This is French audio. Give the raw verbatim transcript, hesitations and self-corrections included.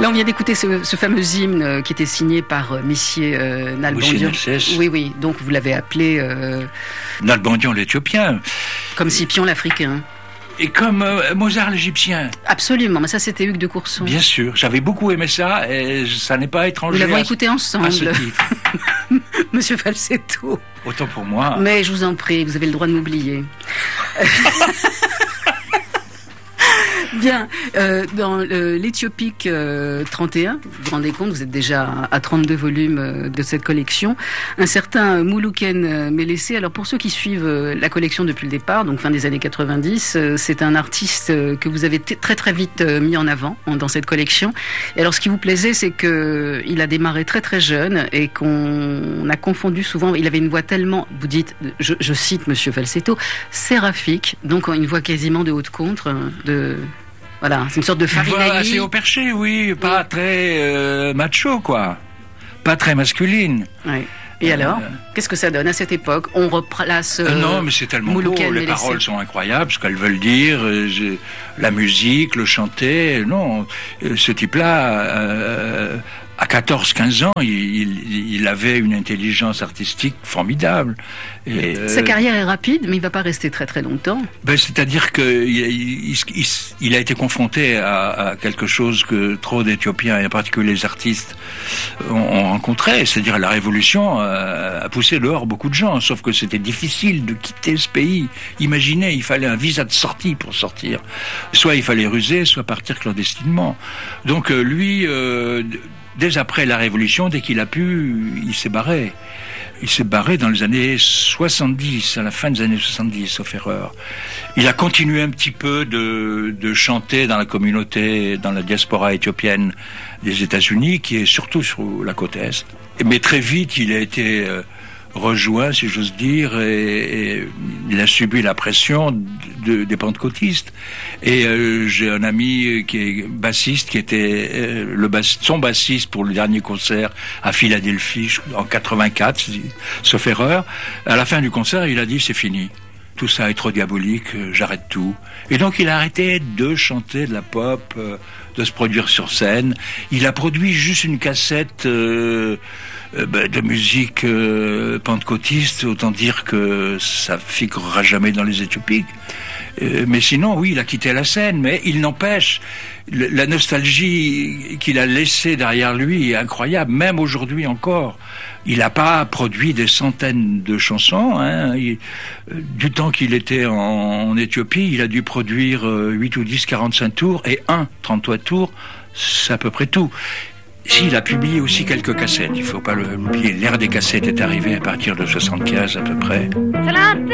Là, on vient d'écouter ce, ce fameux hymne euh, qui était signé par euh, Monsieur euh, Nalbandian. Oui, oui. Donc, vous l'avez appelé... Euh... Nalbandian l'Éthiopien. Comme Scipion l'Africain. Et comme euh, Mozart l'Égyptien. Absolument, mais ça c'était Hugues de Courson. Bien sûr, j'avais beaucoup aimé ça et ça n'est pas étranger. Nous l'avons à, écouté ensemble. À ce titre. Monsieur Falsetto. Autant pour moi. Mais je vous en prie, vous avez le droit de m'oublier. Bien, euh, dans euh, l'Éthiopique euh, trente et un, vous vous rendez compte, vous êtes déjà à trente-deux volumes euh, de cette collection, un certain Moulouken euh, Mélessé. Alors pour ceux qui suivent euh, la collection depuis le départ, donc fin des années quatre-vingt-dix, euh, c'est un artiste euh, que vous avez t- très très vite euh, mis en avant en, dans cette collection. Et alors ce qui vous plaisait, c'est que il a démarré très très jeune et qu'on a confondu souvent, il avait une voix tellement, vous dites, je, je cite Monsieur Falsetto, séraphique, donc une voix quasiment de haute contre, de... Voilà, c'est une sorte de Farinelli. Voilà, assez au perché, oui, pas oui. très euh, macho, quoi. Pas très masculine. Oui. Et euh, alors, qu'est-ce que ça donne à cette époque? On replace. Euh, euh, non, mais c'est tellement beau. Les paroles sont incroyables, ce qu'elles veulent dire. Euh, la musique, le chanter. Non, euh, ce type-là. Euh, À quatorze quinze ans, il, il, il avait une intelligence artistique formidable. Et Sa euh, carrière est rapide, mais il ne va pas rester très très longtemps. Ben, c'est-à-dire qu'il il, il, il a été confronté à, à quelque chose que trop d'Éthiopiens, et en particulier les artistes, ont, ont rencontré. C'est-à-dire la Révolution a, a poussé dehors beaucoup de gens, sauf que c'était difficile de quitter ce pays. Imaginez, il fallait un visa de sortie pour sortir. Soit il fallait ruser, soit partir clandestinement. Donc lui... Euh, Dès après la Révolution, dès qu'il a pu, il s'est barré. Il s'est barré dans les années soixante-dix, à la fin des années soixante-dix, sauf erreur. Il a continué un petit peu de, de chanter dans la communauté, dans la diaspora éthiopienne des États-Unis, qui est surtout sur la côte Est. Mais très vite, il a été rejoint, si j'ose dire, et, et il a subi la pression de, des pentecôtistes. Et euh, j'ai un ami qui est bassiste, qui était euh, le bass, son bassiste pour le dernier concert à Philadelphie en quatre-vingt-quatre, sauf erreur. À la fin du concert, il a dit c'est fini. Tout ça est trop diabolique, j'arrête tout. Et donc il a arrêté de chanter de la pop, euh, de se produire sur scène. Il a produit juste une cassette euh, euh, de musique euh, pentecôtiste, autant dire que ça figurera jamais dans les Éthiopiques. Euh, mais sinon, oui, il a quitté la scène, mais il n'empêche, le, la nostalgie qu'il a laissée derrière lui est incroyable, même aujourd'hui encore. Il n'a pas produit des centaines de chansons. Hein. Il, du temps qu'il était en, en Éthiopie, il a dû produire euh, huit ou dix quarante-cinq tours et un trente-trois tours, c'est à peu près tout. Si, il a publié aussi quelques cassettes, il ne faut pas l'oublier. L'ère des cassettes est arrivée à partir de soixante-quinze à peu près.